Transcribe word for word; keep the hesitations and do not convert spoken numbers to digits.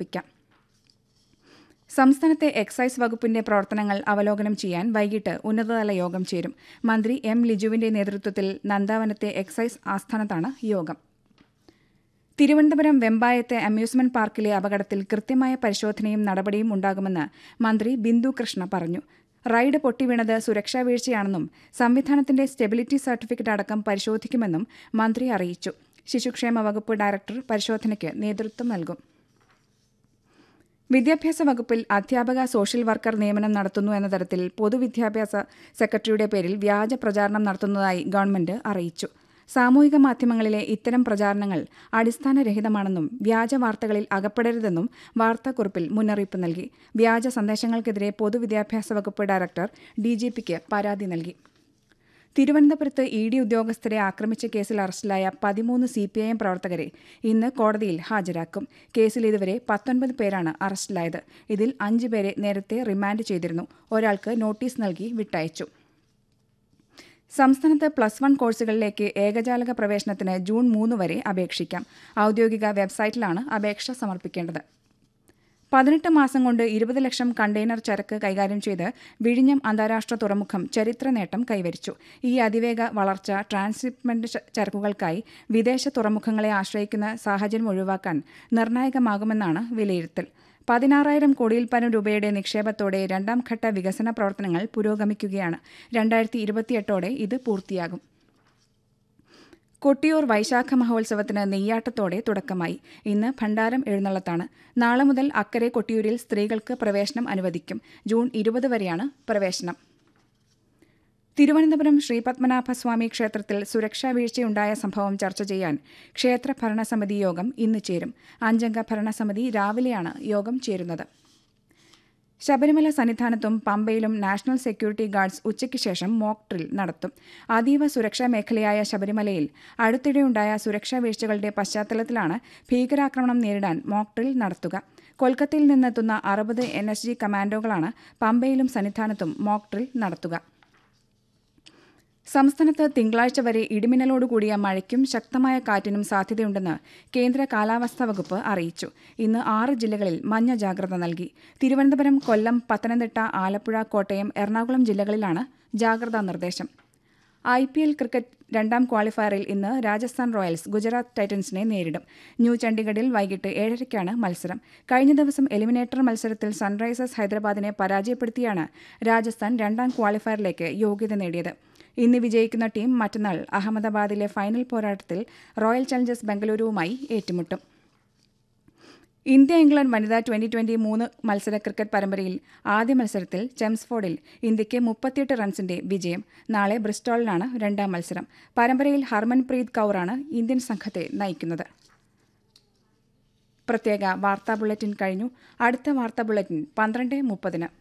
സമർപ്പിക്കാം. സംസ്ഥാനത്തെ എക്സൈസ് വകുപ്പിന്റെ പ്രവർത്തനങ്ങൾ അവലോകനം ചെയ്യാൻ വൈകിട്ട് ഉന്നതതല യോഗം ചേരും. മന്ത്രി എം ലിജുവിന്റെ നേതൃത്വത്തിൽ നന്ദാവനത്തെ എക്സൈസ് ആസ്ഥാനത്താണ് യോഗം. തിരുവനന്തപുരം വെമ്പായത്തെ അമ്യൂസ്മെന്റ് പാർക്കിലെ അപകടത്തിൽ കൃത്യമായ പരിശോധനയും നടപടിയും ഉണ്ടാകുമെന്ന് മന്ത്രി ബിന്ദു കൃഷ്ണ പറഞ്ഞു. റൈഡ് പൊട്ടിവീണത് സുരക്ഷാ വീഴ്ചയാണെന്നും സംവിധാനത്തിന്റെ സ്റ്റെബിലിറ്റി സർട്ടിഫിക്കറ്റ് അടക്കം പരിശോധിക്കുമെന്നും മന്ത്രി അറിയിച്ചു. ശിശുക്ഷേമ വകുപ്പ് ഡയറക്ടർ പരിശോധനയ്ക്ക് നേതൃത്വം നൽകും. വിദ്യാഭ്യാസ വകുപ്പിൽ അധ്യാപക സോഷ്യൽ വർക്കർ നിയമനം നടത്തുന്നു എന്ന തരത്തിൽ പൊതുവിദ്യാഭ്യാസ സെക്രട്ടറിയുടെ പേരിൽ വ്യാജ പ്രചാരണം നടത്തുന്നതായി ഗവൺമെന്റ് അറിയിച്ചു. സാമൂഹിക മാധ്യമങ്ങളിലെ ഇത്തരം പ്രചാരണങ്ങൾ അടിസ്ഥാനരഹിതമാണെന്നും വ്യാജ വാർത്തകളിൽ അകപ്പെടരുതെന്നും വാർത്താക്കുറിപ്പിൽ മുന്നറിയിപ്പ് നൽകി. വ്യാജ സന്ദേശങ്ങൾക്കെതിരെ പൊതുവിദ്യാഭ്യാസ വകുപ്പ് ഡയറക്ടർ ഡിജിപിക്ക് പരാതി നൽകി. തിരുവനന്തപുരത്ത് ഇ ഡി ഉദ്യോഗസ്ഥരെ ആക്രമിച്ച കേസിൽ അറസ്റ്റിലായ പതിമൂന്ന് സി പി ഐ എം പ്രവർത്തകരെ ഇന്ന് കോടതിയിൽ ഹാജരാക്കും. കേസിൽ ഇതുവരെ പത്തൊൻപത് പേരാണ് അറസ്റ്റിലായത്. ഇതിൽ അഞ്ച് പേരെ നേരത്തെ റിമാൻഡ് ചെയ്തിരുന്നു. ഒരാൾക്ക് നോട്ടീസ് നൽകി വിട്ടയച്ചു. സംസ്ഥാനത്ത് പ്ലസ് വൺ കോഴ്സുകളിലേക്ക് ഏകജാലക പ്രവേശനത്തിന് ജൂൺ മൂന്ന് വരെ അപേക്ഷിക്കാം. ഔദ്യോഗിക വെബ്സൈറ്റിലാണ് അപേക്ഷ സമർപ്പിക്കേണ്ടത്. പതിനെട്ട് മാസം കൊണ്ട് ഇരുപത് ലക്ഷം കണ്ടെയ്നർ ചരക്ക് കൈകാര്യം ചെയ്ത് വിഴിഞ്ഞം അന്താരാഷ്ട്ര തുറമുഖം ചരിത്ര നേട്ടം കൈവരിച്ചു. ഈ അതിവേഗ വളർച്ച ട്രാൻസ്ഷിപ്മെന്റ് ചരക്കുകൾക്കായി വിദേശ തുറമുഖങ്ങളെ ആശ്രയിക്കുന്ന സാഹചര്യം ഒഴിവാക്കാൻ നിർണായകമാകുമെന്നാണ് വിലയിരുത്തൽ. പതിനാറായിരം കോടിയിൽ പരം രൂപയുടെ നിക്ഷേപത്തോടെ രണ്ടാം ഘട്ട വികസന പ്രവർത്തനങ്ങൾ പുരോഗമിക്കുകയാണ്. രണ്ടായിരത്തി ഇരുപത്തിയെട്ടോടെ ഇത് പൂർത്തിയാകും. കൊട്ടിയൂർ വൈശാഖ മഹോത്സവത്തിന് നെയ്യാട്ടത്തോടെ തുടക്കമായി. ഇന്ന് ഭണ്ഡാരം എഴുന്നള്ളത്താണ്. നാളെ മുതൽ അക്കരെ കൊട്ടിയൂരിൽ സ്ത്രീകൾക്ക് പ്രവേശനം അനുവദിക്കും. ജൂൺ ഇരുപത് വരെയാണ് പ്രവേശനം. തിരുവനന്തപുരം ശ്രീപത്മനാഭസ്വാമി ക്ഷേത്രത്തിൽ സുരക്ഷാ വീഴ്ചയുണ്ടായ സംഭവം ചർച്ച ചെയ്യാൻ ക്ഷേത്ര ഭരണസമിതി യോഗം ഇന്ന് ചേരും. അഞ്ചംഗ ഭരണസമിതി രാവിലെയാണ് യോഗം ചേരുന്നത്. ശബരിമല സന്നിധാനത്തും പമ്പയിലും നാഷണൽ സെക്യൂരിറ്റി ഗാർഡ്സ് ഉച്ചയ്ക്ക് ശേഷം മോക്ക് ഡ്രിൽ നടത്തും. അതീവ സുരക്ഷാ മേഖലയായ ശബരിമലയിൽ അടുത്തിടെയുണ്ടായ സുരക്ഷാ വീഴ്ചകളുടെ പശ്ചാത്തലത്തിലാണ് ഭീകരാക്രമണം നേരിടാൻ മോക്ക് ഡ്രിൽ നടത്തുക. കൊൽക്കത്തയിൽ നിന്നെത്തുന്ന അറുപത് എൻ എസ് ജി കമാൻഡോകളാണ് പമ്പയിലും സന്നിധാനത്തും മോക്ക് ഡ്രിൽ നടത്തുക. സംസ്ഥാനത്ത് തിങ്കളാഴ്ച വരെ ഇടിമിന്നലോടുകൂടിയ മഴയ്ക്കും ശക്തമായ കാറ്റിനും സാധ്യതയുണ്ടെന്ന് കേന്ദ്ര കാലാവസ്ഥാ വകുപ്പ് അറിയിച്ചു. ഇന്ന് ആറ് ജില്ലകളിൽ മഞ്ഞ ജാഗ്രത നൽകി. തിരുവനന്തപുരം, കൊല്ലം, പത്തനംതിട്ട, ആലപ്പുഴ, കോട്ടയം, എറണാകുളം ജില്ലകളിലാണ് ജാഗ്രതാ നിർദ്ദേശം. ഐ പി എൽ ക്രിക്കറ്റ് രണ്ടാം ക്വാളിഫയറിൽ ഇന്ന് രാജസ്ഥാൻ റോയൽസ് ഗുജറാത്ത് ടൈറ്റൻസിനെ നേരിടും. ന്യൂ ചണ്ഡിഗഡിൽ വൈകിട്ട് ഏഴരയ്ക്കാണ് മത്സരം. കഴിഞ്ഞ ദിവസം എലിമിനേറ്റർ മത്സരത്തിൽ സൺറൈസേഴ്സ് ഹൈദരാബാദിനെ പരാജയപ്പെടുത്തിയാണ് രാജസ്ഥാൻ രണ്ടാം ക്വാളിഫയറിലേക്ക് യോഗ്യത നേടിയത്. ഇന്ന് വിജയിക്കുന്ന ടീം മറ്റന്നാൾ അഹമ്മദാബാദിലെ ഫൈനൽ പോരാട്ടത്തിൽ റോയൽ ചലഞ്ചേഴ്സ് ബംഗളൂരുവുമായി ഏറ്റുമുട്ടും. ഇന്ത്യ ഇംഗ്ലണ്ട് വനിതാ ട്വന്റി ട്വന്റി മൂന്ന് മത്സര ക്രിക്കറ്റ് പരമ്പരയിൽ ആദ്യ മത്സരത്തിൽ ചെംസ്ഫോർഡിൽ ഇന്ത്യയ്ക്ക് മുപ്പത്തിയെട്ട് റൺസിന്റെ വിജയം. നാളെ ബ്രിസ്റ്റോളിലാണ് രണ്ടാം മത്സരം. പരമ്പരയിൽ ഹർമൻപ്രീത് കൗറാണ് ഇന്ത്യൻ സംഘത്തെ നയിക്കുന്നത്. പ്രത്യേക വാർത്താ ബുള്ളറ്റിൻ കഴിഞ്ഞു. അടുത്ത വാർത്താ ബുള്ളറ്റിൻ പന്ത്രണ്ട് മുപ്പതിന്.